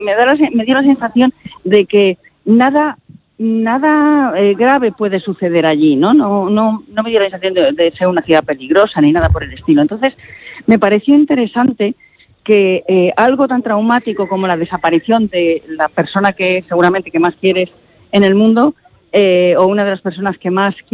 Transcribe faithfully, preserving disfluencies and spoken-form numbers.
me, da la, me dio la sensación de que nada nada eh, grave puede suceder allí, ¿no? No, no, no me dio la sensación de, de ser una ciudad peligrosa ni nada por el estilo. Entonces, me pareció interesante que eh, algo tan traumático como la desaparición de la persona que seguramente que más quieres en el mundo, eh, o una de las personas que más